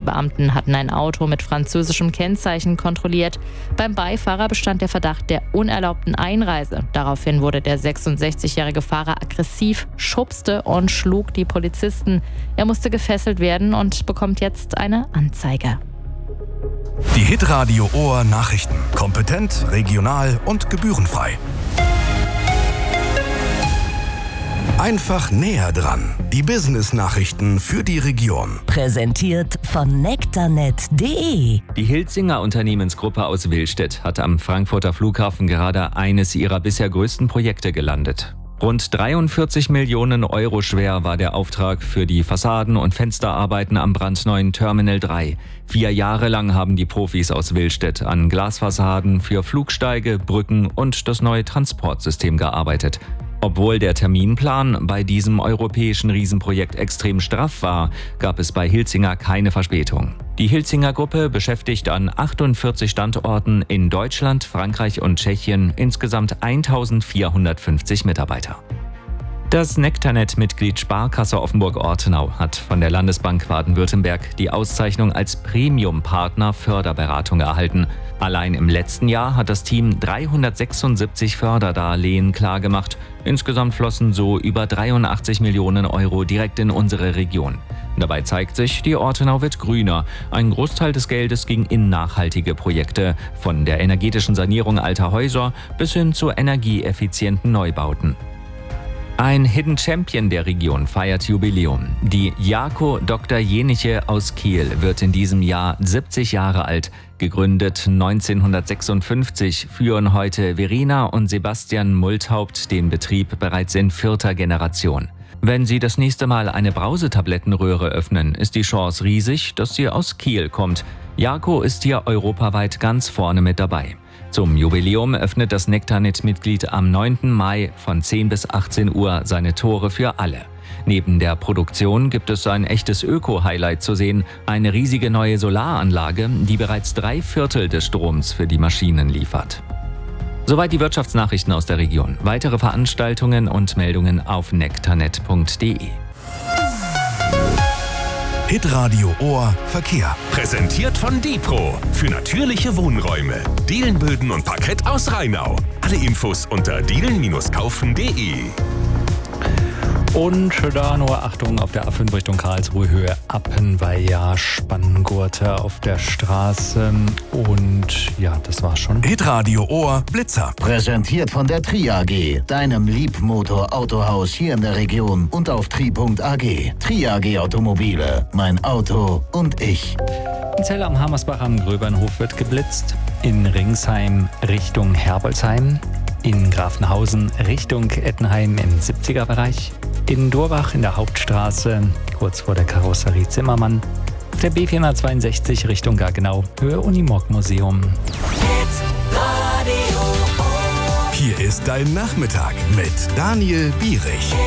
Beamten hatten ein Auto mit französischem Kennzeichen kontrolliert. Beim Beifahrer bestand der Verdacht der unerlaubten Einreise. Daraufhin wurde der 66-jährige Fahrer aggressiv, schubste und schlug die Polizisten. Er musste gefesselt werden und bekommt jetzt eine Anzeige. Die Hitradio Ohr Nachrichten. Kompetent, regional und gebührenfrei. Einfach näher dran. Die Business-Nachrichten für die Region. Präsentiert von nektarnet.de. Die Hilzinger Unternehmensgruppe aus Willstedt hat am Frankfurter Flughafen gerade eines ihrer bisher größten Projekte gelandet. Rund 43 Millionen Euro schwer war der Auftrag für die Fassaden- und Fensterarbeiten am brandneuen Terminal 3. 4 Jahre lang haben die Profis aus Willstedt an Glasfassaden für Flugsteige, Brücken und das neue Transportsystem gearbeitet. Obwohl der Terminplan bei diesem europäischen Riesenprojekt extrem straff war, gab es bei Hilzinger keine Verspätung. Die Hilzinger Gruppe beschäftigt an 48 Standorten in Deutschland, Frankreich und Tschechien insgesamt 1450 Mitarbeiter. Das Nektarnet-Mitglied Sparkasse Offenburg-Ortenau hat von der Landesbank Baden-Württemberg die Auszeichnung als Premium-Partner Förderberatung erhalten. Allein im letzten Jahr hat das Team 376 Förderdarlehen klargemacht. Insgesamt flossen so über 83 Millionen Euro direkt in unsere Region. Dabei zeigt sich, die Ortenau wird grüner. Ein Großteil des Geldes ging in nachhaltige Projekte, von der energetischen Sanierung alter Häuser bis hin zu energieeffizienten Neubauten. Ein Hidden Champion der Region feiert Jubiläum. Die Jako Dr. Jeniche aus Kiel wird in diesem Jahr 70 Jahre alt. Gegründet 1956 führen heute Verena und Sebastian Multhaupt den Betrieb bereits in 4. Generation. Wenn Sie das nächste Mal eine Brausetablettenröhre öffnen, ist die Chance riesig, dass sie aus Kiel kommt. Jako ist hier europaweit ganz vorne mit dabei. Zum Jubiläum öffnet das Nektarnet-Mitglied am 9. Mai von 10 bis 18 Uhr seine Tore für alle. Neben der Produktion gibt es ein echtes Öko-Highlight zu sehen, eine riesige neue Solaranlage, die bereits 3/4 des Stroms für die Maschinen liefert. Soweit die Wirtschaftsnachrichten aus der Region. Weitere Veranstaltungen und Meldungen auf nektarnet.de. Hitradio Ohr Verkehr. Präsentiert von Dipro für natürliche Wohnräume. Dielenböden und Parkett aus Rheinau. Alle Infos unter dielen-kaufen.de. Und da nur Achtung auf der A5 Richtung Karlsruhe, Höhe Appenweier, Spanngurte auf der Straße. Und ja, das war's schon. Hitradio Ohr Blitzer. Präsentiert von der Tri AG, deinem Liebmotor-Autohaus hier in der Region und auf tri.ag. Tri AG Automobile, mein Auto und ich. In Zell am Hammersbach am Gröbernhof wird geblitzt. In Ringsheim Richtung Herbolzheim. In Grafenhausen Richtung Ettenheim im 70er-Bereich. In Durbach in der Hauptstraße, kurz vor der Karosserie Zimmermann. Auf der B462 Richtung Gaggenau, Höhe Unimog-Museum. Hier ist dein Nachmittag mit Daniel Bierich.